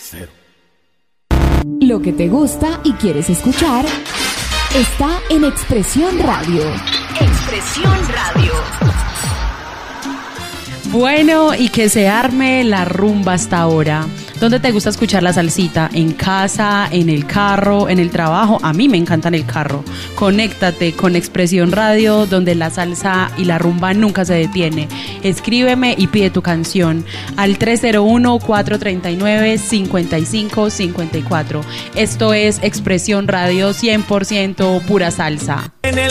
Cero. Lo que te gusta y quieres escuchar está en Expresión Radio. Expresión Radio. Bueno, y que se arme la rumba hasta ahora. ¿Dónde te gusta escuchar la salsita? ¿En casa, en el carro, en el trabajo? A mí me encanta en el carro. Conéctate con Expresión Radio, donde la salsa y la rumba nunca se detiene. Escríbeme y pide tu canción al 301-439-5554. Esto es Expresión Radio, 100% pura salsa.